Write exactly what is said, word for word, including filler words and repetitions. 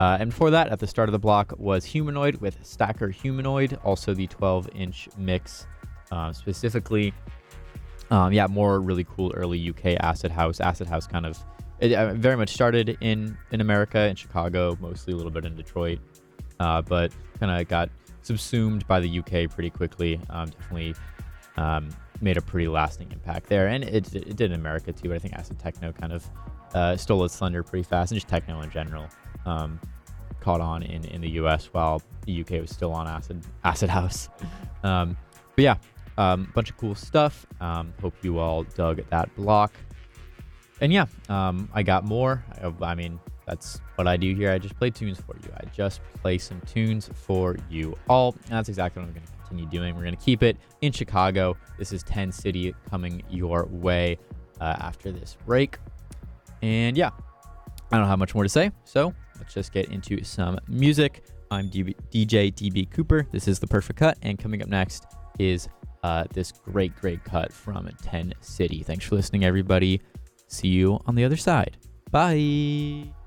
Uh, and before that, at the start of the block, was Humanoid with Stacker Humanoid, also the twelve inch mix uh, specifically. Um, yeah, more really cool early U K acid house. Acid house kind of it, uh, very much started in, in America, in Chicago, mostly a little bit in Detroit, uh, but kind of got subsumed by the U K pretty quickly. Um, definitely um, made a pretty lasting impact there. And it, it did in America too, but I think acid techno kind of uh, stole its thunder pretty fast, and just techno in general. Um, caught on in, in the U S while the U K was still on acid acid house. Um, but yeah, um, bunch of cool stuff. Um, hope you all dug that block. And yeah, um, I got more. I, I mean, that's what I do here. I just play tunes for you. I just play some tunes for you all. And that's exactly what I'm going to continue doing. We're going to keep it in Chicago. This is ten City coming your way uh, after this break. And yeah, I don't have much more to say, so let's just get into some music. I'm D B, D J D B Cooper. This is The Perfect Cut, and coming up next is uh, this great, great cut from ten City. Thanks for listening, everybody. See you on the other side. Bye.